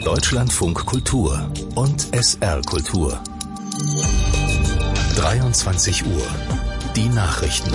Deutschlandfunk Kultur und SR Kultur. 23 Uhr. Die Nachrichten.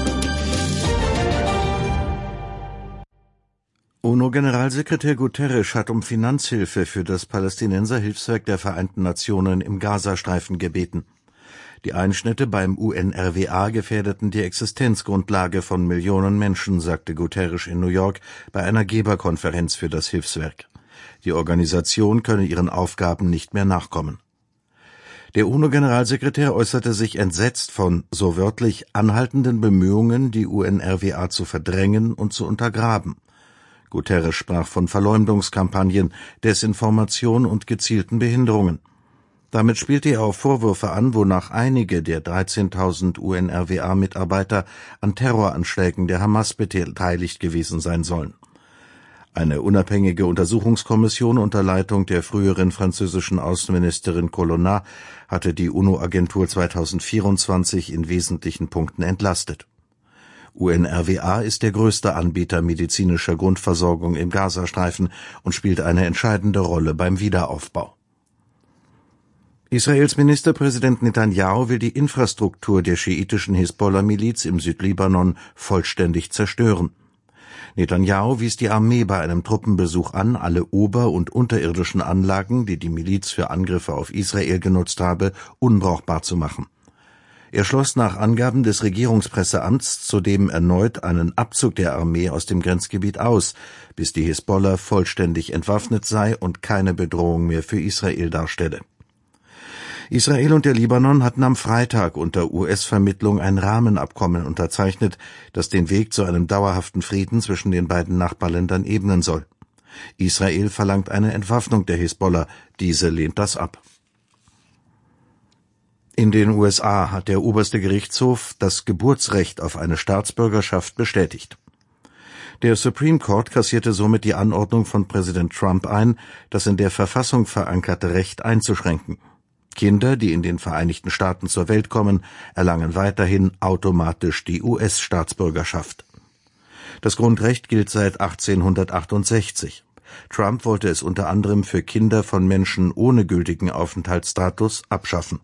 UNO-Generalsekretär Guterres hat um Finanzhilfe für das Palästinenser-Hilfswerk der Vereinten Nationen im Gazastreifen gebeten. Die Einschnitte beim UNRWA gefährdeten die Existenzgrundlage von Millionen Menschen, sagte Guterres in New York bei einer Geberkonferenz für das Hilfswerk. Die Organisation könne ihren Aufgaben nicht mehr nachkommen. Der UNO-Generalsekretär äußerte sich entsetzt von, so wörtlich, anhaltenden Bemühungen, die UNRWA zu verdrängen und zu untergraben. Guterres sprach von Verleumdungskampagnen, Desinformation und gezielten Behinderungen. Damit spielte er auf Vorwürfe an, wonach einige der 13.000 UNRWA-Mitarbeiter an Terroranschlägen der Hamas beteiligt gewesen sein sollen. Eine unabhängige Untersuchungskommission unter Leitung der früheren französischen Außenministerin Colonna hatte die UNO-Agentur 2024 in wesentlichen Punkten entlastet. UNRWA ist der größte Anbieter medizinischer Grundversorgung im Gazastreifen und spielt eine entscheidende Rolle beim Wiederaufbau. Israels Ministerpräsident Netanyahu will die Infrastruktur der schiitischen Hisbollah-Miliz im Südlibanon vollständig zerstören. Netanyahu wies die Armee bei einem Truppenbesuch an, alle ober- und unterirdischen Anlagen, die die Miliz für Angriffe auf Israel genutzt habe, unbrauchbar zu machen. Er schloss nach Angaben des Regierungspresseamts zudem erneut einen Abzug der Armee aus dem Grenzgebiet aus, bis die Hisbollah vollständig entwaffnet sei und keine Bedrohung mehr für Israel darstelle. Israel und der Libanon hatten am Freitag unter US-Vermittlung ein Rahmenabkommen unterzeichnet, das den Weg zu einem dauerhaften Frieden zwischen den beiden Nachbarländern ebnen soll. Israel verlangt eine Entwaffnung der Hisbollah, diese lehnt das ab. In den USA hat der oberste Gerichtshof das Geburtsrecht auf eine Staatsbürgerschaft bestätigt. Der Supreme Court kassierte somit die Anordnung von Präsident Trump ein, das in der Verfassung verankerte Recht einzuschränken. Kinder, die in den Vereinigten Staaten zur Welt kommen, erlangen weiterhin automatisch die US-Staatsbürgerschaft. Das Grundrecht gilt seit 1868. Trump wollte es unter anderem für Kinder von Menschen ohne gültigen Aufenthaltsstatus abschaffen.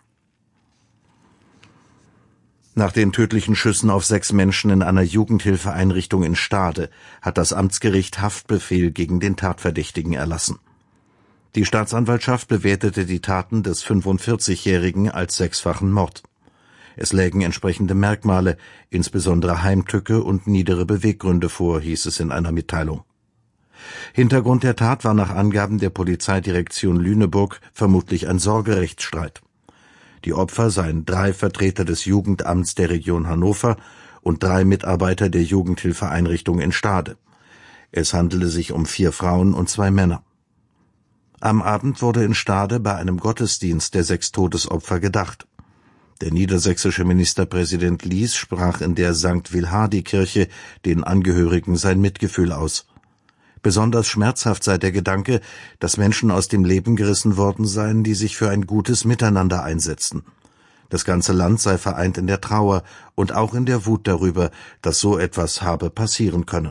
Nach den tödlichen Schüssen auf 6 Menschen in einer Jugendhilfeeinrichtung in Stade hat das Amtsgericht Haftbefehl gegen den Tatverdächtigen erlassen. Die Staatsanwaltschaft bewertete die Taten des 45-Jährigen als 6-fachen Mord. Es lägen entsprechende Merkmale, insbesondere Heimtücke und niedere Beweggründe vor, hieß es in einer Mitteilung. Hintergrund der Tat war nach Angaben der Polizeidirektion Lüneburg vermutlich ein Sorgerechtsstreit. Die Opfer seien 3 Vertreter des Jugendamts der Region Hannover und 3 Mitarbeiter der Jugendhilfeeinrichtung in Stade. Es handelte sich um 4 Frauen und 2 Männer. Am Abend wurde in Stade bei einem Gottesdienst der 6 Todesopfer gedacht. Der niedersächsische Ministerpräsident Lies sprach in der St. Wilhardi-Kirche den Angehörigen sein Mitgefühl aus. Besonders schmerzhaft sei der Gedanke, dass Menschen aus dem Leben gerissen worden seien, die sich für ein gutes Miteinander einsetzten. Das ganze Land sei vereint in der Trauer und auch in der Wut darüber, dass so etwas habe passieren können.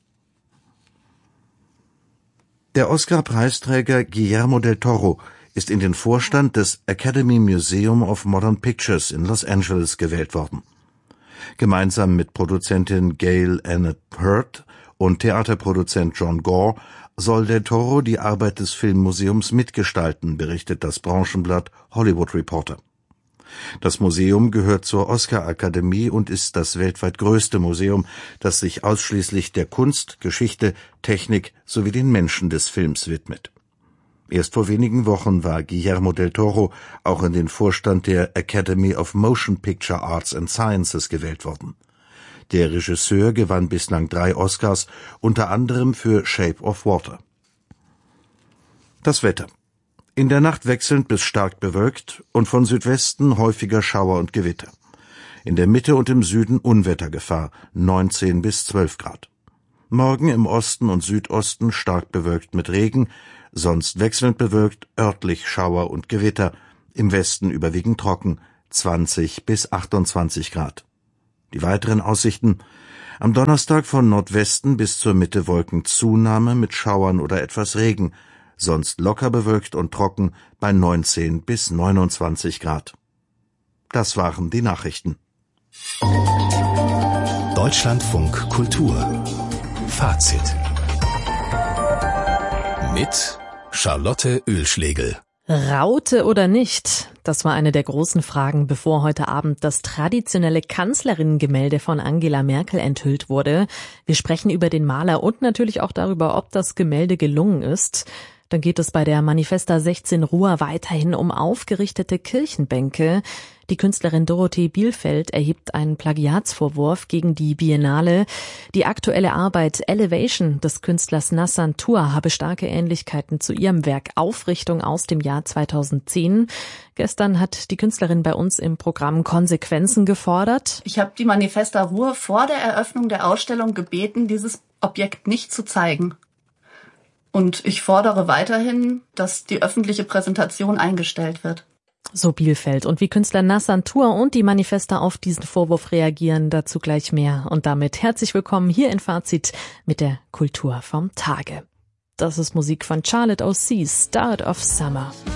Der Oscar-Preisträger Guillermo del Toro ist in den Vorstand des Academy Museum of Modern Pictures in Los Angeles gewählt worden. Gemeinsam mit Produzentin Gail Annett Hurd und Theaterproduzent John Gore soll del Toro die Arbeit des Filmmuseums mitgestalten, berichtet das Branchenblatt Hollywood Reporter. Das Museum gehört zur Oscar-Akademie und ist das weltweit größte Museum, das sich ausschließlich der Kunst, Geschichte, Technik sowie den Menschen des Films widmet. Erst vor wenigen Wochen war Guillermo del Toro auch in den Vorstand der Academy of Motion Picture Arts and Sciences gewählt worden. Der Regisseur gewann bislang 3 Oscars, unter anderem für Shape of Water. Das Wetter. In der Nacht wechselnd bis stark bewölkt und von Südwesten häufiger Schauer und Gewitter. In der Mitte und im Süden Unwettergefahr, 19 bis 12 Grad. Morgen im Osten und Südosten stark bewölkt mit Regen, sonst wechselnd bewölkt, örtlich Schauer und Gewitter, im Westen überwiegend trocken, 20 bis 28 Grad. Die weiteren Aussichten: am Donnerstag von Nordwesten bis zur Mitte Wolkenzunahme mit Schauern oder etwas Regen, sonst locker bewölkt und trocken bei 19 bis 29 Grad. Das waren die Nachrichten. Deutschlandfunk Kultur Fazit mit Charlotte Oehlschlegel. Raute oder nicht? Das war eine der großen Fragen, bevor heute Abend das traditionelle Kanzlerinnengemälde von Angela Merkel enthüllt wurde. Wir sprechen über den Maler und natürlich auch darüber, ob das Gemälde gelungen ist. Dann geht es bei der Manifesta 16 Ruhr weiterhin um aufgerichtete Kirchenbänke. Die Künstlerin Dorothee Bielfeld erhebt einen Plagiatsvorwurf gegen die Biennale. Die aktuelle Arbeit Elevation des Künstlers Nassan Tour habe starke Ähnlichkeiten zu ihrem Werk Aufrichtung aus dem Jahr 2010. Gestern hat die Künstlerin bei uns im Programm Konsequenzen gefordert. Ich habe die Manifesta Ruhr vor der Eröffnung der Ausstellung gebeten, dieses Objekt nicht zu zeigen. Und ich fordere weiterhin, dass die öffentliche Präsentation eingestellt wird. So Bielfeld. Und wie Künstler Nassan Tour und die Manifesta auf diesen Vorwurf reagieren, dazu gleich mehr. Und damit herzlich willkommen hier in Fazit mit der Kultur vom Tage. Das ist Musik von Charlotte O'C, Start of Summer.